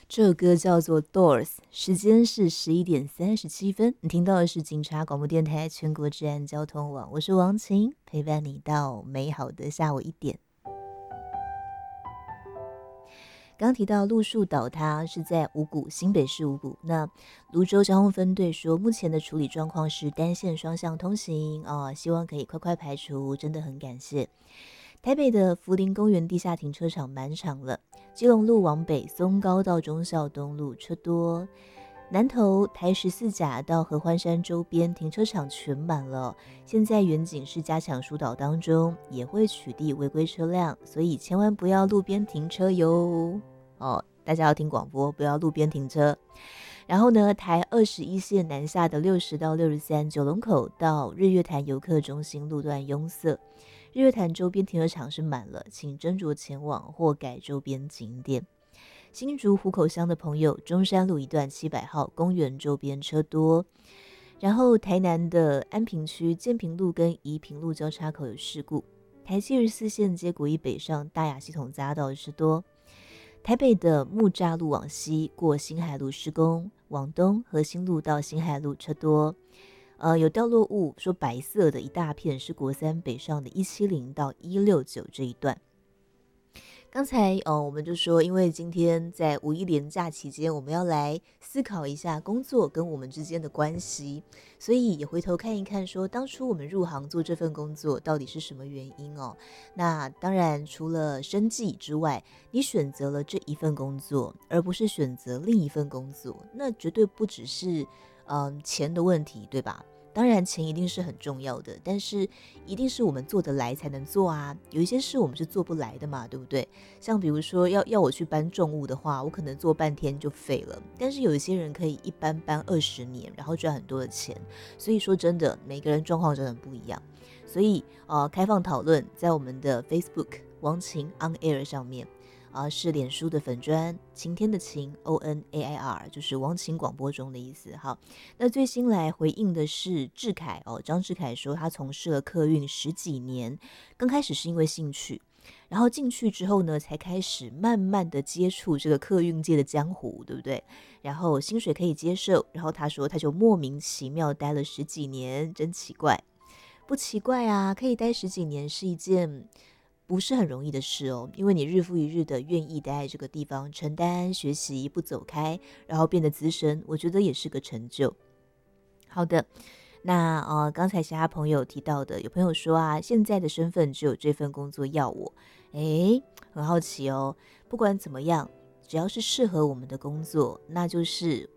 这首歌叫做《Doors》，时间是11:37。你听到的是警察广播电台全国治安交通网，我是王晴，陪伴你到美好的下午1点。刚提到路树倒塌是在五股，新北市五股。那泸州交通分队说，目前的处理状况是单线双向通行希望可以快快排除，真的很感谢。台北的福林公园地下停车场满场了，基隆路往北松高到忠孝东路车多，南投台14甲到合欢山周边停车场全满了。现在远景是加强疏导当中，也会取缔违规车辆，所以千万不要路边停车哟。大家要听广播，不要路边停车。然后呢，台21线南下的60到63九龙口到日月潭游客中心路段拥塞，日月潭周边停车场是满了，请斟酌前往或改周边景点。新竹湖口乡的朋友，中山路一段700号公园周边车多。然后台南的安平区建平路跟宜平路交叉口有事故，台74线接国一北上大雅系统匝道是多。台北的木栅路往西过新海路施工，往东和新路到新海路车多。有掉落物，说白色的一大片是国三北上的170到169这一段。刚才我们就说，因为今天在五一连假期间，我们要来思考一下工作跟我们之间的关系，所以也回头看一看说，当初我们入行做这份工作到底是什么原因那当然除了生计之外，你选择了这一份工作，而不是选择另一份工作，那绝对不只是钱的问题，对吧？当然钱一定是很重要的，但是一定是我们做得来才能做啊，有一些事我们是做不来的嘛，对不对？像比如说要我去搬重物的话，我可能做半天就废了，但是有一些人可以一搬20年，然后赚很多的钱。所以说真的每个人状况真的不一样，所以开放讨论在我们的 Facebook 王晴 On Air 上面是脸书的粉专晴天的晴 ONAIR， 就是王晴广播中的意思。好，那最新来回应的是志凯张志凯说他从事了客运10几年，刚开始是因为兴趣，然后进去之后呢，才开始慢慢的接触这个客运界的江湖，对不对？然后薪水可以接受，然后他说他就莫名其妙待了10几年，真奇怪。不奇怪啊，可以待10几年是一件不是很容易的事因为你日复一日的愿意待在这个地方承担学习不走开，然后变得资深，我觉得也是个成就。好的，那刚才其他朋友提到的，有朋友说现在的身份只有这份工作要我，很好奇不管怎么样，只要是适合我们的工作，那就是